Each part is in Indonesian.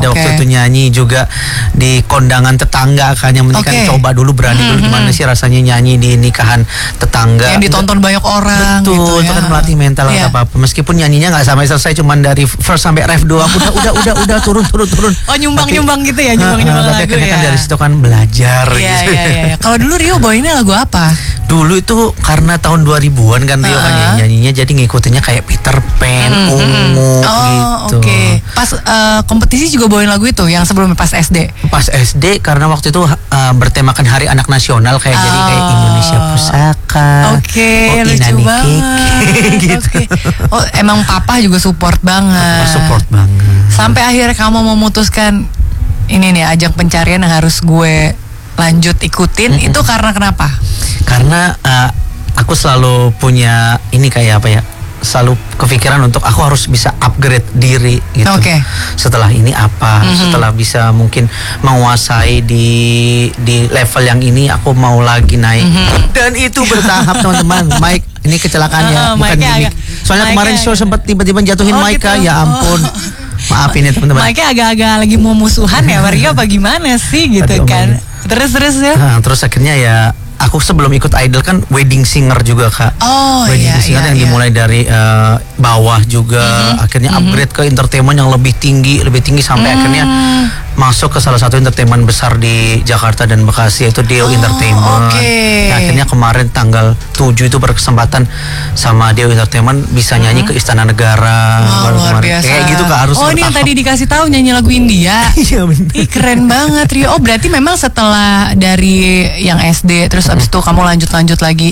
waktu itu nyanyi juga di kondangan tetangga kan. Yang penting kan coba dulu, berani dulu gimana sih rasanya nyanyi di nikahan tetangga. Yang ditonton banyak orang. Betul, gitu, itu kan melatih mental atau apa-apa. Meskipun nyanyinya nggak sampai selesai, cuman dari first sampai ref doang. Udah turun. Oh nyumbang gitu ya, nyumbang lagu tapi ya. Kan dari situ kan belajar. Iya. Kalau dulu Rio bawainnya lagu apa? Dulu itu karena tahun 2000-an kan Rio kan nyanyinya, jadi ngikutinnya kayak Peter Pan, Ungu gitu. Pas kompetisi juga bawain lagu itu yang sebelumnya pas SD? Pas SD karena waktu itu bertemakan Hari Anak Nasional kayak jadi kayak Indonesia Pusaka. Lucu banget. Gitu. Oh emang papa juga support banget. Support banget. Sampai akhirnya kamu memutuskan ini nih ajang pencarian yang harus gue lanjut ikutin. Itu karena kenapa? Karena aku selalu punya ini kayak apa ya, selalu kepikiran untuk aku harus bisa upgrade diri gitu. Setelah ini apa, setelah bisa mungkin menguasai di level yang ini, aku mau lagi naik. Dan itu bertahap teman-teman. Mike, ini kecelakaannya bukan gimmick. Soalnya kemarin show sempat tiba-tiba jatuhin Mike gitu. Ya ampun. Maafin ya teman-teman. Mike agak-agak lagi mau musuhan ya Maria apa gimana sih gitu. Aduh, kan. Terus ya. Terus akhirnya ya aku sebelum ikut Idol kan wedding singer juga Kak. Wedding singer yang dimulai dari bawah juga, akhirnya upgrade ke entertainment yang lebih tinggi sampai akhirnya masuk ke salah satu entertainment besar di Jakarta dan Bekasi, yaitu Deo Entertainment. Nah, akhirnya kemarin tanggal 7 itu berkesempatan sama Deo Entertainment bisa nyanyi ke Istana Negara. Luar biasa. Kayak gitu Kak, harus ini yang tadi dikasih tahu nyanyi lagu India. Iya benar. Ih keren banget Rio. Oh berarti memang setelah dari yang SD terus abis itu kamu lanjut lagi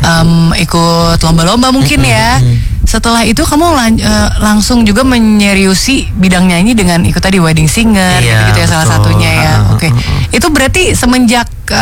ikut lomba-lomba mungkin ya. Setelah itu kamu langsung juga menyeriusi bidang nyanyi dengan ikut tadi wedding singer gitu ya salah satunya ya. Itu berarti semenjak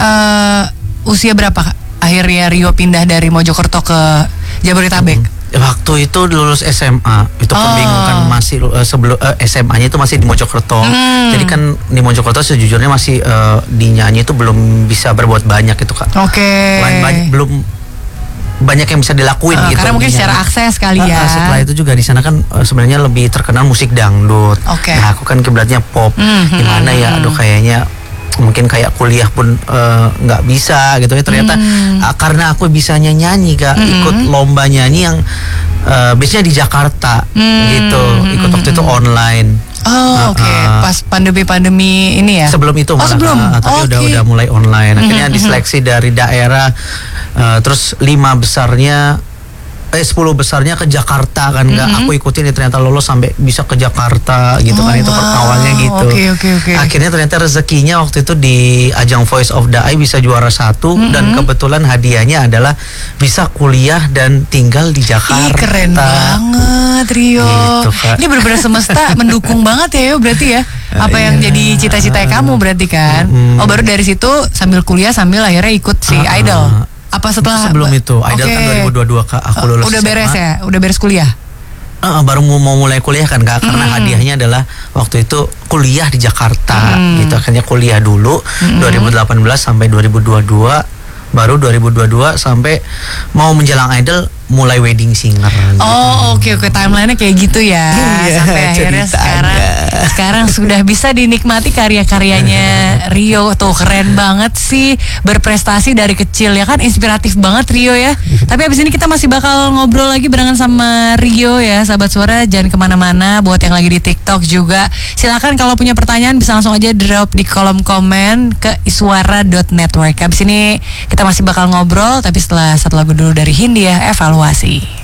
usia berapa akhirnya Rio pindah dari Mojokerto ke Jabodetabek? Waktu itu lulus SMA itu pembingungan masih sebelum SMA-nya itu masih di Mojokerto. Jadi kan di Mojokerto sejujurnya masih di nyanyi itu belum bisa berbuat banyak itu Kak. Belum banyak yang bisa dilakuin gitu. Karena mungkin secara akses kali ya. Setelah itu juga di sana kan sebenarnya lebih terkenal musik dangdut. Nah aku kan kiblatnya pop. Gimana ya? Aduh kayaknya mungkin kayak kuliah pun nggak bisa gitu ya ternyata. Karena aku bisanya nyanyi Kak, ikut lomba nyanyi yang biasanya di Jakarta gitu. Ikut waktu itu online. Pas pandemi ini ya. Sebelum itu malah tapi udah mulai online. Akhirnya diseleksi dari daerah, terus 10 besarnya ke Jakarta kan, nggak aku ikutin ya, ternyata lolos sampai bisa ke Jakarta gitu kan. Itu awalnya gitu. Akhirnya ternyata rezekinya waktu itu di ajang Voice of the Eye bisa juara 1 dan kebetulan hadiahnya adalah bisa kuliah dan tinggal di Jakarta. Keren banget Rio. Gitu, ini benar-benar semesta mendukung banget ya Yo berarti ya. Apa yang jadi cita-cita kamu berarti kan. Baru dari situ sambil kuliah sambil akhirnya ikut si Idol. Apa setelah sebelum itu Idol kan 2022 Kak, aku lulus udah beres SMA. Udah beres kuliah? Baru mau mulai kuliah kan Kak, karena hadiahnya adalah waktu itu kuliah di Jakarta gitu. Akhirnya kuliah dulu 2018 sampai 2022, baru 2022 sampai mau menjelang Idol mulai wedding singer gitu. Timeline-nya kayak gitu ya. Sampai akhirnya sekarang sudah bisa dinikmati karya-karyanya Rio. Tuh keren banget sih, berprestasi dari kecil ya kan, inspiratif banget Rio ya. Tapi abis ini kita masih bakal ngobrol lagi barengan sama Rio ya, sahabat suara, jangan kemana-mana. Buat yang lagi di TikTok juga silakan kalau punya pertanyaan bisa langsung aja drop di kolom komen ke iswara.network. Abis ini kita masih bakal ngobrol, tapi setelah satu lagu dulu dari Hindia, Evaluasi.